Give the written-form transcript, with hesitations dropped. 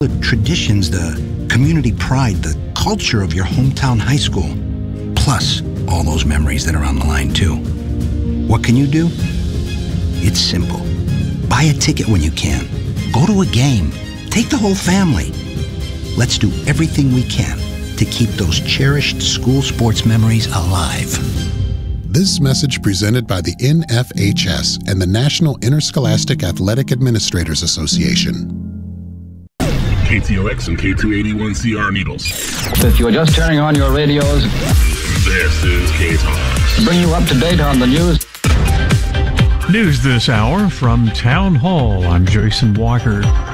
The traditions, the community pride, the culture of your hometown high school, plus all those memories that are on the line too. What can you do? It's simple. Buy a ticket when you can. Go to a game. Take the whole family. Let's do everything we can to keep those cherished school sports memories alive. This message presented by the NFHS and the National Interscholastic Athletic Administrators Association. KTOX and K281CR Needles. If you're just turning on your radios, this is K-Talks. To bring you up to date on the news. News this hour from Town Hall. I'm Jason Walker.